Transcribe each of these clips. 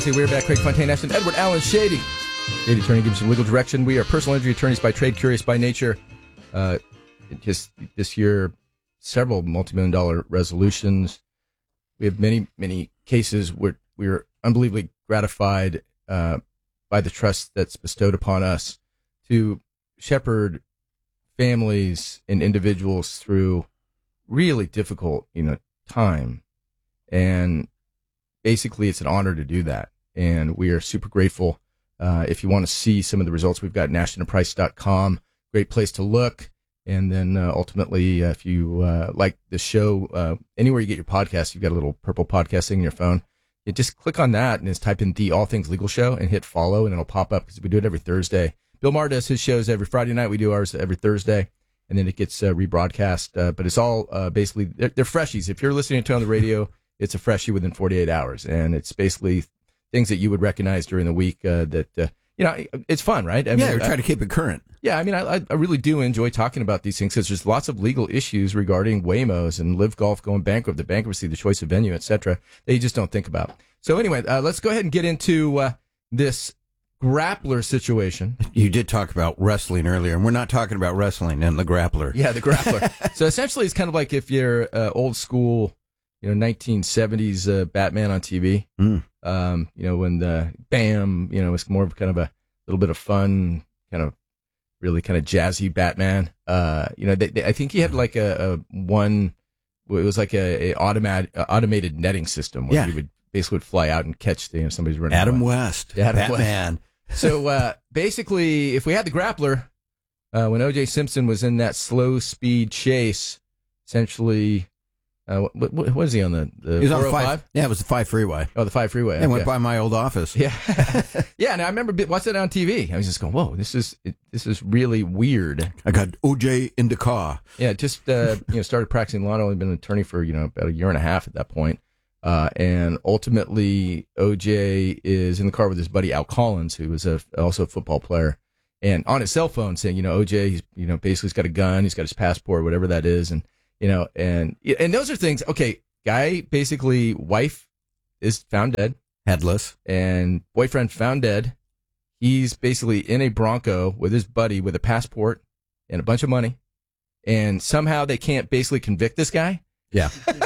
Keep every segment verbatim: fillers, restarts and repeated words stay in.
We're back. Craig Fontaine, Ashton, Edward Allen Shady. Shady attorney gives some legal direction. We are personal injury attorneys by trade, curious by nature. Uh, just this year, several multi-million dollar resolutions. We have many, many cases where we are unbelievably gratified uh, by the trust that's bestowed upon us to shepherd families and individuals through really difficult, you know, time. And basically, it's an honor to do that. And we are super grateful. Uh, if you want to see some of the results, we've got national price dot com. Great place to look. And then uh, ultimately, uh, if you uh, like the show, uh, anywhere you get your podcast, you've got a little purple podcast thing in your phone. You just click on that and just type in the All Things Legal Show and hit follow, and it'll pop up because we do it every Thursday. Bill Maher does his shows every Friday night. We do ours every Thursday, and then it gets uh, rebroadcast. Uh, but it's all uh, basically, they're, they're freshies. If you're listening to it on the radio, it's a freshie within forty-eight hours. And it's basically things that you would recognize during the week uh, that, uh, you know, it's fun, right? I mean, yeah, we're trying I, to keep it current. Yeah, I mean, I, I really do enjoy talking about these things because there's lots of legal issues regarding Waymos and Live Golf going bankrupt, the bankruptcy, the choice of venue, et cetera, that you just don't think about. So anyway, uh, let's go ahead and get into uh, this grappler situation. You did talk about wrestling earlier, and we're not talking about wrestling and the grappler. Yeah, the grappler. So essentially, it's kind of like if you're uh, old school, you know, nineteen seventies uh, Batman on T V. Mm. Um, you know, when the Bam, you know, it's more of kind of a little bit of fun, kind of really kind of jazzy Batman. Uh, you know, they, they, I think he had like a, a one, it was like a, a automatic, uh, automated netting system where yeah. he would basically would fly out and catch the, you know, somebody's running Adam away. West, Adam Batman. West. So uh, basically, if we had the grappler, uh, when O J Simpson was in that slow speed chase, essentially, uh, what, what, what is he on the, the He was on four oh five? five, yeah, it was the five freeway. Oh, the five freeway. I okay. went by my old office. Yeah, yeah. And I remember watching it on T V. I was just going, "Whoa, this is it, this is really weird." I got O J in the car. Yeah, just uh, you know, started practicing law. I'd only been an attorney for you know about a year and a half at that point. Uh, and ultimately, O J is in the car with his buddy Al Collins, who was a, also a football player, and on his cell phone saying, "You know, O J, he's you know basically he's got a gun, he's got his passport, whatever that is," and you know, and and those are things. Okay, guy basically wife is found dead. Headless. And boyfriend found dead. He's basically in a Bronco with his buddy with a passport and a bunch of money. And somehow they can't basically convict this guy. Yeah.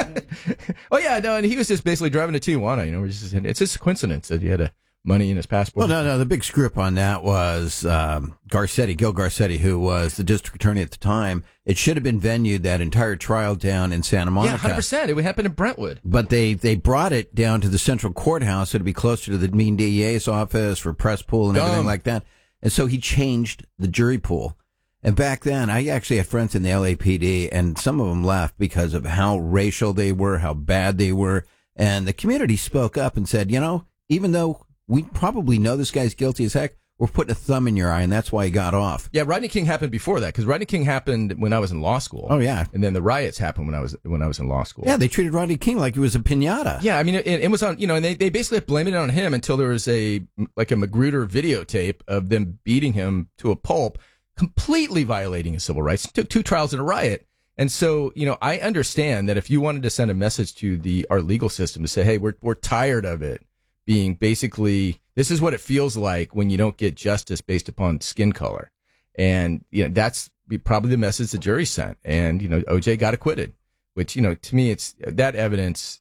Oh, yeah. No, and he was just basically driving to Tijuana. You know, it's just, it's just a coincidence that he had a money in his passport. Well, no, no. The big screw up on that was um, Garcetti, Gil Garcetti, who was the district attorney at the time. It should have been venued, that entire trial down in Santa Monica. Yeah, one hundred percent. It would happen in Brentwood. But they, they brought it down to the central courthouse. So it'd be closer to the mean D E A's office for press pool and Dumb. everything like that. And so he changed the jury pool. And back then, I actually had friends in the L A P D, and some of them left because of how racial they were, how bad they were. And the community spoke up and said, you know, even though we probably know this guy's guilty as heck, we're putting a thumb in your eye, and that's why he got off. Yeah, Rodney King happened before that, because Rodney King happened when I was in law school. Oh, yeah. And then the riots happened when I was when I was in law school. Yeah, they treated Rodney King like he was a piñata. Yeah, I mean, it, it was on, you know, and they, they basically blamed it on him until there was a, like a Magruder videotape of them beating him to a pulp, completely violating his civil rights. It took two trials in a riot. And so, you know, I understand that if you wanted to send a message to the our legal system to say, hey, we're we're tired of it being basically, this is what it feels like when you don't get justice based upon skin color. And, you know, that's probably the message the jury sent. And, you know, O J got acquitted, which, you know, to me, it's that evidence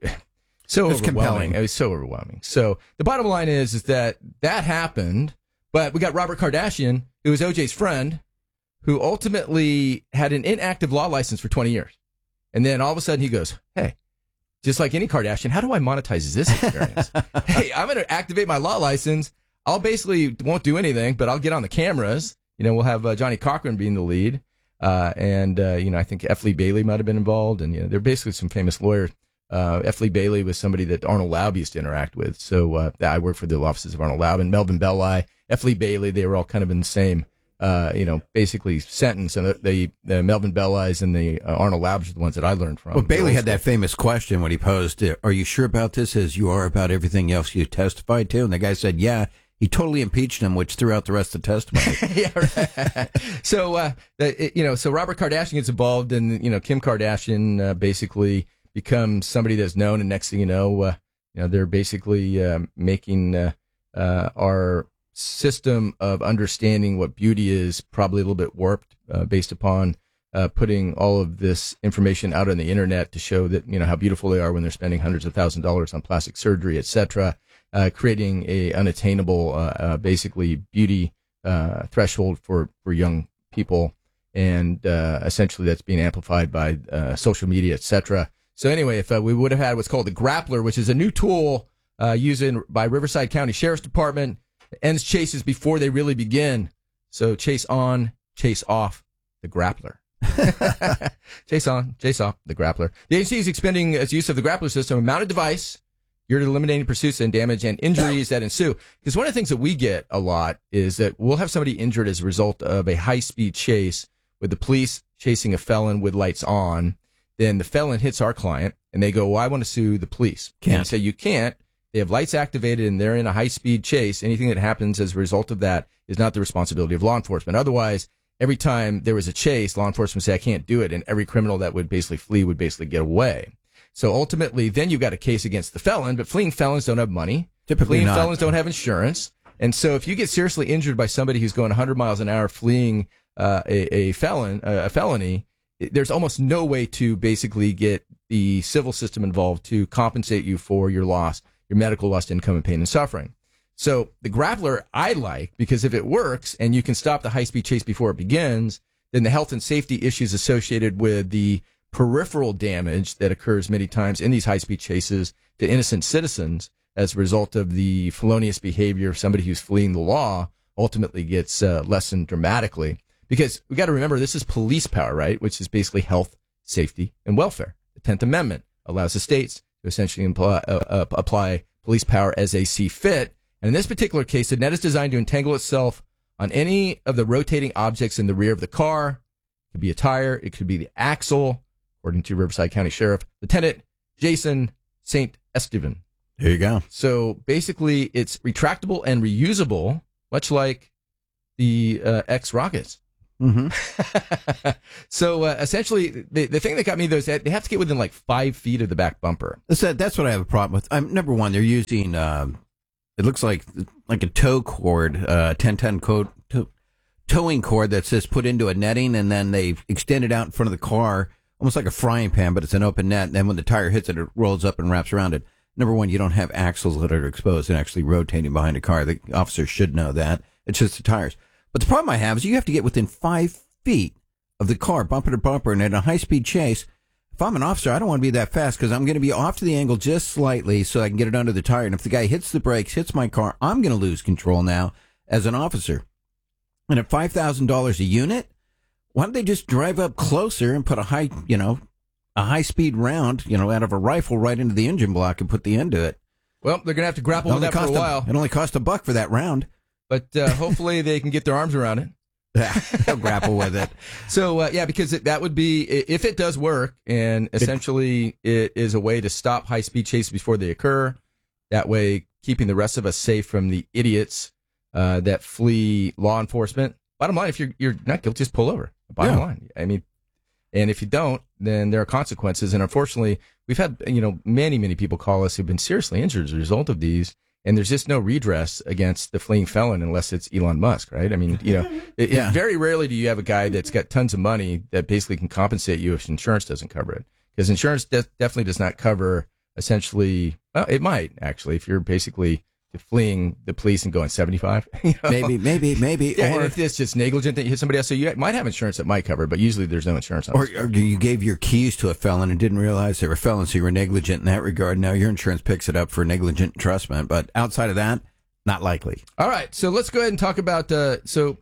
so It's overwhelming. compelling. It was so overwhelming. So the bottom line is, is that that happened, but we got Robert Kardashian, who was O J's friend, who ultimately had an inactive law license for twenty years. And then all of a sudden he goes, hey, just like any Kardashian, how do I monetize this experience? Hey, I'm going to activate my law license. I'll basically won't do anything, but I'll get on the cameras. You know, we'll have uh, Johnny Cochran being the lead. Uh, and, uh, you know, I think F. Lee Bailey might have been involved. And, you know, they're basically some famous lawyers. Uh, F. Lee Bailey was somebody that Arnold Laub used to interact with. So uh, I worked for the offices of Arnold Laub and Melvin Belli, F. Lee Bailey. They were all kind of in the same Uh, you know, basically sentence, and the, the, the Melvin Belli's and the uh, Arnold Laubs are the ones that I learned from. Well, Bailey had that famous question when he posed, are you sure about this as you are about everything else you testified to? And the guy said, yeah. He totally impeached him, which threw out the rest of the testimony. Yeah, right. So, uh, it, you know, so Robert Kardashian gets involved, and, you know, Kim Kardashian uh, basically becomes somebody that's known, and next thing you know, uh, You know, they're basically uh, making uh, uh, our system of understanding what beauty is probably a little bit warped uh, based upon uh, putting all of this information out on the internet to show that, you know, how beautiful they are when they're spending hundreds of thousands of dollars on plastic surgery, et cetera, uh, creating a unattainable, uh, uh, basically beauty uh, threshold for, for young people. And uh, essentially that's being amplified by uh, social media, et cetera. So anyway, if uh, we would have had what's called the Grappler, which is a new tool uh, used in, by Riverside County Sheriff's Department, ends chases before they really begin. So chase on, chase off the Grappler. Chase on, chase off the Grappler. The agency is expanding its use of the Grappler system, a mounted device geared at eliminating pursuits and damage and injuries that ensue. Because one of the things that we get a lot is that we'll have somebody injured as a result of a high-speed chase with the police chasing a felon with lights on. Then the felon hits our client, and they go, well, I want to sue the police. Can't. And say, you can't. They have lights activated, and they're in a high-speed chase. Anything that happens as a result of that is not the responsibility of law enforcement. Otherwise, every time there was a chase, law enforcement would say, I can't do it, and every criminal that would basically flee would basically get away. So ultimately, then you've got a case against the felon, but fleeing felons don't have money. Typically fleeing not. felons don't have insurance. And so if you get seriously injured by somebody who's going one hundred miles an hour fleeing uh, a, a felon, uh, a felony, there's almost no way to basically get the civil system involved to compensate you for your loss, your medical lost income and pain and suffering. So the Grappler I like, because if it works and you can stop the high-speed chase before it begins, then the health and safety issues associated with the peripheral damage that occurs many times in these high-speed chases to innocent citizens as a result of the felonious behavior of somebody who's fleeing the law ultimately gets uh, lessened dramatically. Because we got to remember, this is police power, right? Which is basically health, safety, and welfare. The tenth Amendment allows the states to essentially imply, uh, uh, apply police power as they see fit. And in this particular case, the net is designed to entangle itself on any of the rotating objects in the rear of the car. It could be a tire. It could be the axle, according to Riverside County Sheriff Lieutenant Jason Saint Estevan. There you go. So basically, it's retractable and reusable, much like the uh, X-Rockets. Mm-hmm. So uh, essentially, the, the thing that got me, though, is that they have to get within like five feet of the back bumper. That's, that's what I have a problem with. Um, number one, they're using, um, it looks like like a tow cord, uh, ten ten code, tow, towing cord that's just put into a netting, and then they extend it out in front of the car, almost like a frying pan, but it's an open net, and then when the tire hits it, it rolls up and wraps around it. Number one, you don't have axles that are exposed and actually rotating behind a car. The officer should know that. It's just the tires. But the problem I have is you have to get within five feet of the car, bumper to bumper, and in a high-speed chase, if I'm an officer, I don't want to be that fast because I'm going to be off to the angle just slightly so I can get it under the tire. And if the guy hits the brakes, hits my car, I'm going to lose control now as an officer. And at five thousand dollars a unit, why don't they just drive up closer and put a high, you know, a high-speed round, you know, out of a rifle right into the engine block and put the end to it? Well, they're going to have to grapple with that for a while. A, it only cost a buck for that round. But uh, hopefully they can get their arms around it. Yeah, they'll grapple with it. So, uh, yeah, because it, that would be, if it does work, and essentially it is a way to stop high-speed chases before they occur, that way keeping the rest of us safe from the idiots uh, that flee law enforcement. Bottom line, if you're you're not guilty, just pull over. Bottom yeah. line. I mean, and if you don't, then there are consequences. And unfortunately, we've had, you know, many, many people call us who've been seriously injured as a result of these. And there's just no redress against the fleeing felon unless it's Elon Musk, right? I mean, you know, it, yeah. it, very rarely do you have a guy that's got tons of money that basically can compensate you if insurance doesn't cover it. Because insurance de- definitely does not cover essentially, well, it might actually, if you're basically fleeing the police and going seventy-five. You know? Maybe, maybe, maybe. Yeah, or and if it's just negligent that you hit somebody else, so you might have insurance that might cover it, but usually there's no insurance on or, it. or you gave your keys to a felon and didn't realize they were felons, so you were negligent in that regard. Now your insurance picks it up for negligent entrustment. But outside of that, not likely. All right, so let's go ahead and talk about, uh, so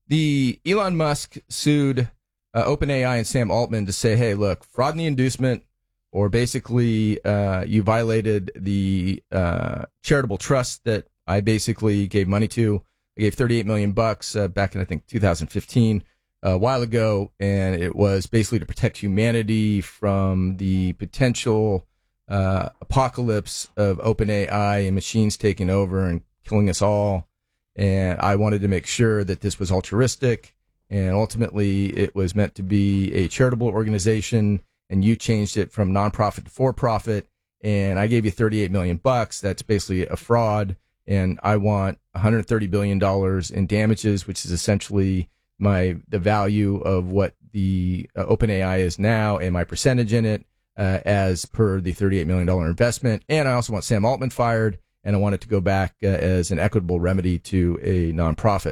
the Elon Musk sued uh, OpenAI and Sam Altman to say, hey, look, fraud in the inducement, or basically uh, you violated the uh, charitable trust that I basically gave money to. I gave thirty-eight million bucks uh, back in, I think, two thousand fifteen, uh, a while ago, and it was basically to protect humanity from the potential uh, apocalypse of OpenAI and machines taking over and killing us all. And I wanted to make sure that this was altruistic, and ultimately it was meant to be a charitable organization, and you changed it from nonprofit to for-profit, and I gave you thirty-eight million bucks. That's basically a fraud, and I want one hundred thirty billion dollars in damages, which is essentially my the value of what the uh, OpenAI is now and my percentage in it uh, as per the thirty-eight million dollars investment. And I also want Sam Altman fired, and I want it to go back uh, as an equitable remedy to a nonprofit.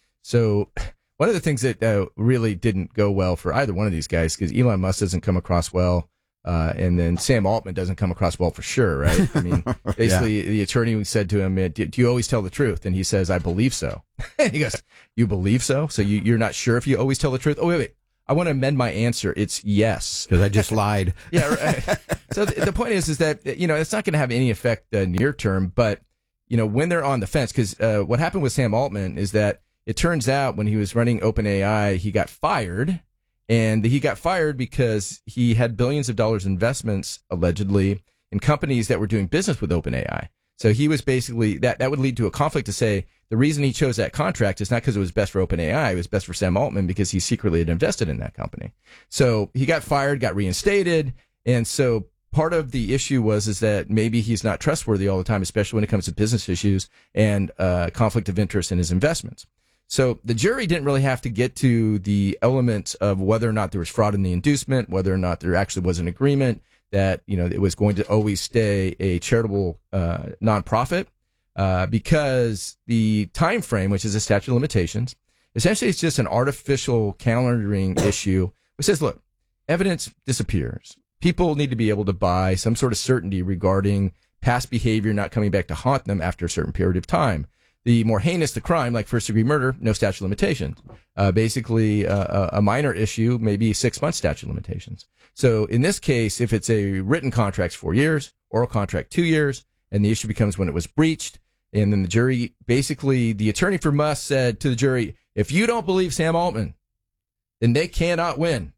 So one of the things that uh, really didn't go well for either one of these guys, because Elon Musk doesn't come across well, uh, and then Sam Altman doesn't come across well for sure, right? I mean, basically, yeah. The attorney said to him, do you always tell the truth? And he says, I believe so. And he goes, you believe so? So you, you're not sure if you always tell the truth? Oh, wait, wait. I want to amend my answer. It's yes. Because I just lied. Yeah, right. So the, the point is, is that, you know, it's not going to have any effect uh, near term, but, you know, when they're on the fence, because uh, what happened with Sam Altman is that it turns out when he was running OpenAI, he got fired, and he got fired because he had billions of dollars investments, allegedly, in companies that were doing business with OpenAI. So he was basically, that, that would lead to a conflict to say the reason he chose that contract is not because it was best for OpenAI, it was best for Sam Altman because he secretly had invested in that company. So he got fired, got reinstated, and so part of the issue was is that maybe he's not trustworthy all the time, especially when it comes to business issues and uh, conflict of interest in his investments. So the jury didn't really have to get to the elements of whether or not there was fraud in the inducement, whether or not there actually was an agreement that, you know, it was going to always stay a charitable uh, nonprofit, uh, because the time frame, which is a statute of limitations, essentially it's just an artificial calendaring issue, which says, look, evidence disappears. People need to be able to buy some sort of certainty regarding past behavior not coming back to haunt them after a certain period of time. The more heinous the crime, like first-degree murder, no statute of limitations. Uh, basically, uh, a minor issue, maybe six months statute of limitations. So in this case, if it's a written contract, four years, oral contract, two years, and the issue becomes when it was breached, and then the jury, basically, the attorney for Musk said to the jury, if you don't believe Sam Altman, then they cannot win.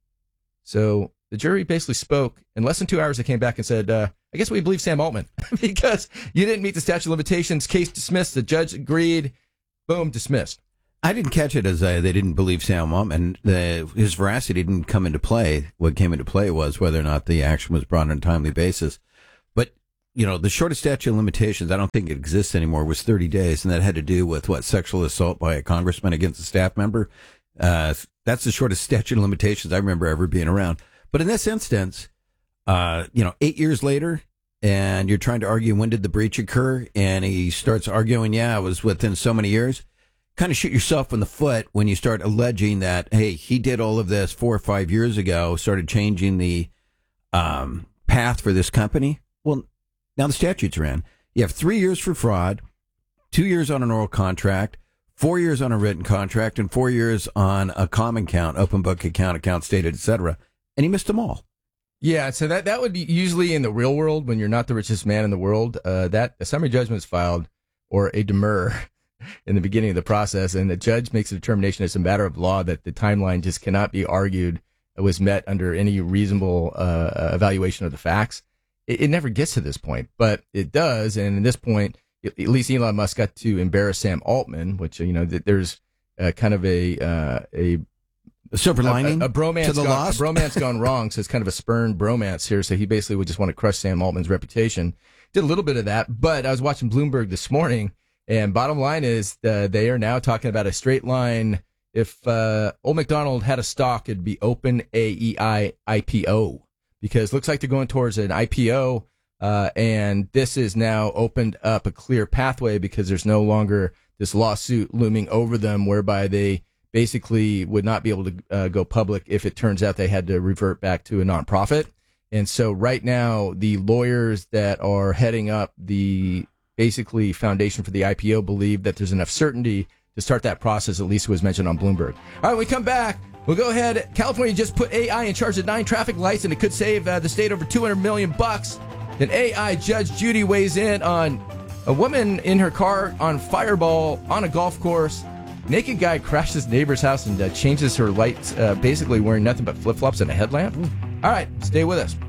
So the jury basically spoke. In less than two hours, they came back and said, uh, I guess we believe Sam Altman because you didn't meet the statute of limitations. Case dismissed. The judge agreed. Boom, dismissed. I didn't catch it as uh, they didn't believe Sam Altman. The, his veracity didn't come into play. What came into play was whether or not the action was brought on a timely basis. But, you know, the shortest statute of limitations, I don't think it exists anymore, was thirty days. And that had to do with, what, sexual assault by a congressman against a staff member. Uh, that's the shortest statute of limitations I remember ever being around. But in this instance, uh, you know, eight years later, and you're trying to argue when did the breach occur, and he starts arguing, yeah, it was within so many years. Kind of shoot yourself in the foot when you start alleging that, hey, he did all of this four or five years ago, started changing the um, path for this company. Well, now the statutes are in. You have three years for fraud, two years on an oral contract, four years on a written contract, and four years on a common count, open book account, account stated, et cetera. And he missed them all. Yeah, so that, that would be usually in the real world when you're not the richest man in the world. Uh, that a summary judgment is filed or a demur in the beginning of the process, and the judge makes a determination as a matter of law that the timeline just cannot be argued was met under any reasonable uh, evaluation of the facts. It, it never gets to this point, but it does. And at this point, at least Elon Musk got to embarrass Sam Altman, which, you know, there's uh, kind of a uh, a A silver lining a, a, a bromance to the gone, lost? A bromance gone wrong, so it's kind of a spurned bromance here. So he basically would just want to crush Sam Altman's reputation. Did a little bit of that, but I was watching Bloomberg this morning, and bottom line is uh, they are now talking about a straight line. If uh, Old McDonald had a stock, it'd be OpenAI I P O, because it looks like they're going towards an I P O, uh, and this is now opened up a clear pathway because there's no longer this lawsuit looming over them whereby they basically would not be able to uh, go public if it turns out they had to revert back to a nonprofit. And so right now, the lawyers that are heading up the basically foundation for the I P O believe that there's enough certainty to start that process, at least it was mentioned on Bloomberg. All right, when we come back, we'll go ahead. California just put A I in charge of nine traffic lights, and it could save uh, the state over two hundred million bucks. Then A I Judge Judy weighs in on a woman in her car on Fireball on a golf course. Naked guy crashes neighbor's house and uh, changes her lights, uh, basically wearing nothing but flip-flops and a headlamp. All right, stay with us.